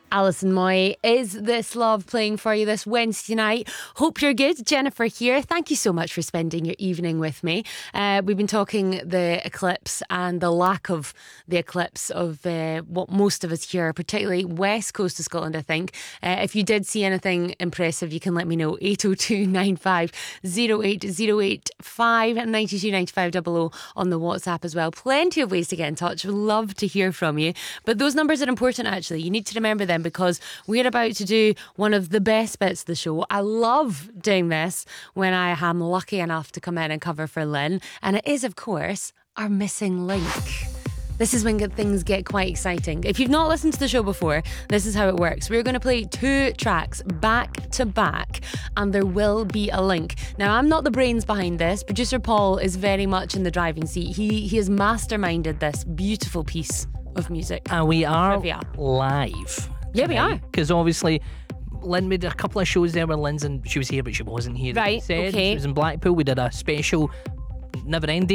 Alison Moy, Is This Love, playing for you this Wednesday night. Hope you're good. Jennifer here. Thank you so much for spending your evening with me. We've been talking the eclipse and the lack of the eclipse of what most of us here, particularly west coast of Scotland, I think. If you did see anything impressive, you can let me know. 802 95 08085 and 92 95 00 on the WhatsApp as well. Plenty of ways to get in touch. We'd love to hear from you. But those numbers are important, actually. You need to remember them, because we're about to do one of the best bits of the show. I love doing this when I am lucky enough to come in and cover for Lynn, and it is, of course, our missing link. This is when things get quite exciting. If you've not listened to the show before, this is how it works. We're going to play 2 tracks back to back, and there will be a link. Now, I'm not the brains behind this. Producer Paul is very much in the driving seat. He has masterminded this beautiful piece of music. And we are Trivia. live. Yeah, we are. Because obviously, Lynn made a couple of shows there where she was here, but she wasn't here. Right, okay. She was in Blackpool. We did a special Never Ending